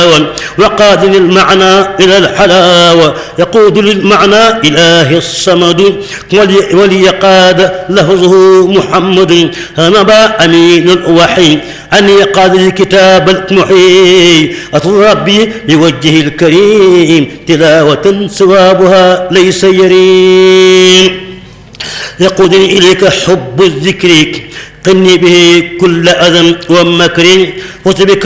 وقاد للمعنى إلى الحلاوة يقود للمعنى إله الصمد وليقاد لفظه محمد هنبا أمين الوحي أن يقاد الكتاب المحيي أطل ربي بوجهه الكريم تلاوة ثوابها ليس يريم يقودني إليك حب الذكر قني به كل أذى ومكر وتبك